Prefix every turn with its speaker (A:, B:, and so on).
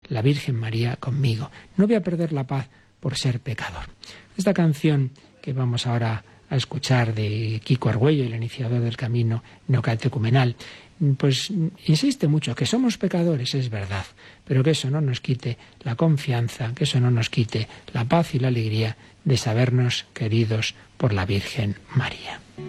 A: la Virgen María conmigo. No voy a perder la paz por ser pecador. Esta canción que vamos ahora a escuchar de Kiko Argüello, el iniciador del camino neocatecumenal, pues insiste mucho que somos pecadores, es verdad, pero que eso no nos quite la confianza, que eso no nos quite la paz y la alegría de sabernos queridos por la Virgen María.